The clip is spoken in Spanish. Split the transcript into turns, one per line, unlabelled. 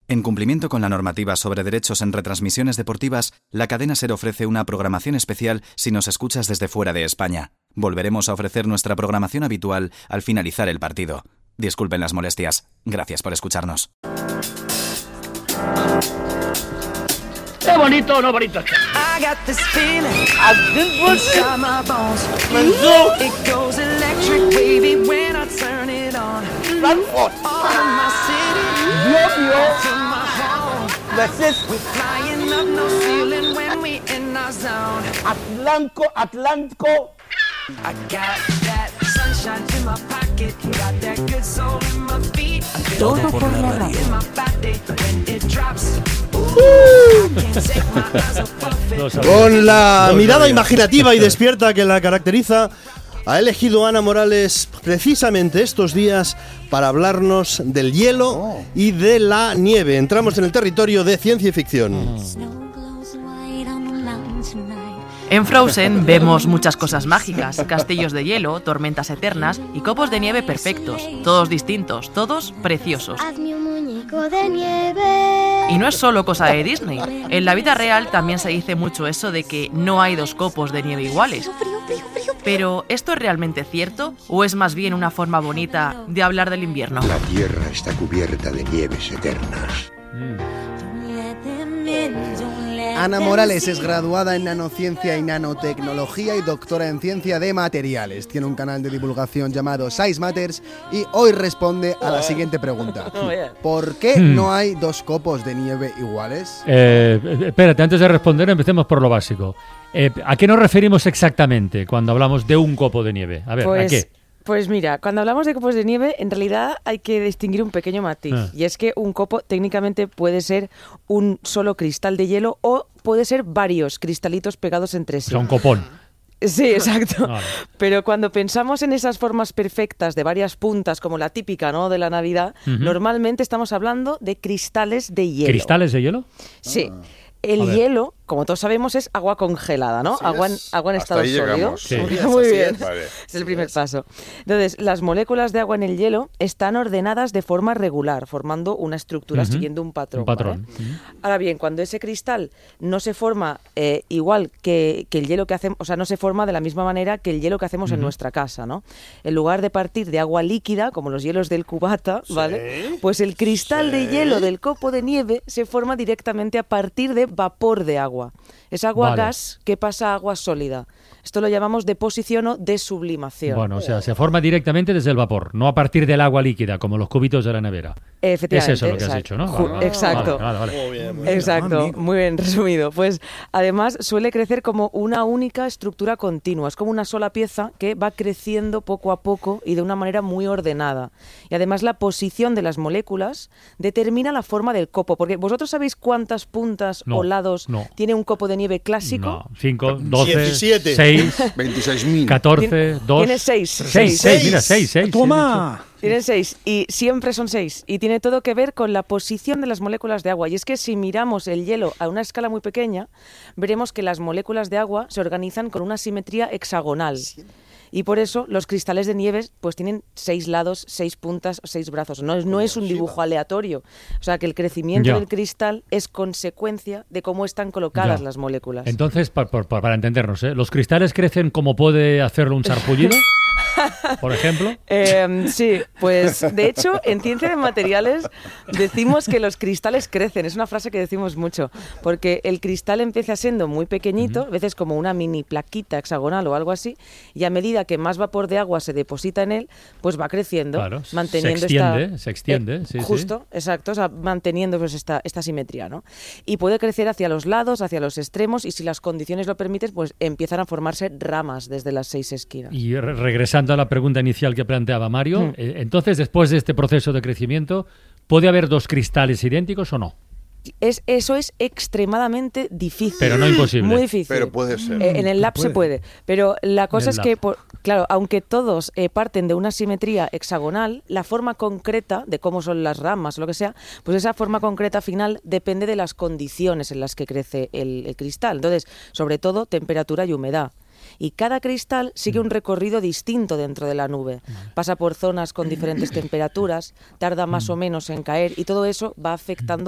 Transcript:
En cumplimiento con la normativa sobre derechos en retransmisiones deportivas, la cadena SER ofrece una programación especial si nos escuchas desde fuera de España. Volveremos a ofrecer nuestra programación habitual al finalizar el partido. Disculpen las molestias. Gracias por escucharnos.
¿Es bonito o no bonito? Atlántico.
Todo por la radio.
Con la mirada imaginativa y despierta que la caracteriza, ha elegido Ana Morales precisamente estos días para hablarnos del hielo y de la nieve. Entramos en el territorio de ciencia y ficción.
En Frozen vemos muchas cosas mágicas, castillos de hielo, tormentas eternas y copos de nieve perfectos, todos distintos, todos preciosos.
Hazme un muñeco de nieve.
Y no es solo cosa de Disney, en la vida real también se dice mucho eso de que no hay dos copos de nieve iguales. Pero, ¿esto es realmente cierto o es más bien una forma bonita de hablar del invierno?
La Tierra está cubierta de nieves eternas.
Ana Morales es graduada en nanociencia y nanotecnología y doctora en ciencia de materiales. Tiene un canal de divulgación llamado Size Matters y hoy responde a la siguiente pregunta. ¿Por qué no hay dos copos de nieve iguales?
Espérate, antes de responder empecemos por lo básico. ¿A qué nos referimos exactamente cuando hablamos de un copo de nieve? A ver, ¿a qué?
Pues mira, cuando hablamos de copos de nieve, en realidad hay que distinguir un pequeño matiz. Y es que un copo técnicamente puede ser un solo cristal de hielo o puede ser varios cristalitos pegados entre sí.
O sea, un copón.
Sí, exacto.
Vale.
Pero cuando pensamos en esas formas perfectas de varias puntas, como la típica, ¿no?, de la Navidad, normalmente estamos hablando de cristales de hielo.
¿Cristales de hielo?
Sí. El hielo, como todos sabemos, es agua congelada, ¿no? Agua en estado sólido.
Sí.
Muy bien.
Vale.
Es el primer paso. Entonces, las moléculas de agua en el hielo están ordenadas de forma regular, formando una estructura siguiendo un patrón. ¿Vale? Ahora bien, cuando ese cristal no se forma igual que el hielo que hacemos, o sea, no se forma de la misma manera que el hielo que hacemos en nuestra casa, ¿no? En lugar de partir de agua líquida, como los hielos del cubata, ¿vale? Pues el cristal de hielo del copo de nieve se forma directamente a partir de vapor de agua. Es agua gas que pasa a agua sólida. Esto lo llamamos deposición o desublimación.
Bueno, o sea, se forma directamente desde el vapor, no a partir del agua líquida, como los cubitos de la nevera.
Efectivamente.
Es eso lo que has dicho, ¿no?
Exacto.
Vale.
Exacto, muy bien resumido. Pues además suele crecer como una única estructura continua. Es como una sola pieza que va creciendo poco a poco y de una manera muy ordenada. Y además la posición de las moléculas determina la forma del copo. Porque ¿vosotros sabéis cuántas puntas o lados tiene un copo de nieve clásico?
No, 5, 12,
17.
6,
26.000.
14, 2...
Tiene 6.
6, mira, 6.
¡Toma!
Tienen 6 y siempre son 6 y tiene todo que ver con la posición de las moléculas de agua. Y es que si miramos el hielo a una escala muy pequeña, veremos que las moléculas de agua se organizan con una simetría hexagonal. Y por eso los cristales de nieve pues tienen 6 lados, 6 puntas, 6 brazos. No es un dibujo aleatorio. O sea que el crecimiento del cristal es consecuencia de cómo están colocadas las moléculas.
Entonces, para entendernos, ¿los cristales crecen como puede hacerlo un sarpullido? Por ejemplo.
Sí, pues de hecho en ciencia de materiales decimos que los cristales crecen, es una frase que decimos mucho, porque el cristal empieza siendo muy pequeñito, a veces como una mini plaquita hexagonal o algo así, y a medida que más vapor de agua se deposita en él, pues va creciendo, manteniendo
se extiende, sí,
justo, exacto, o sea, manteniendo pues esta simetría, ¿no? Y puede crecer hacia los lados, hacia los extremos, y si las condiciones lo permiten, pues empiezan a formarse ramas desde las 6 esquinas.
Y regresando a la pregunta inicial que planteaba Mario, entonces, después de este proceso de crecimiento, ¿puede haber dos cristales idénticos o no?
Eso es extremadamente difícil.
Pero no imposible.
Muy difícil.
Pero puede ser.
En el lab se puede. Pero la cosa es que, claro, aunque todos parten de una simetría hexagonal, la forma concreta de cómo son las ramas o lo que sea, pues esa forma concreta final depende de las condiciones en las que crece el cristal. Entonces, sobre todo, temperatura y humedad. Y cada cristal sigue un recorrido distinto dentro de la nube. Pasa por zonas con diferentes temperaturas, tarda más o menos en caer y todo eso va afectando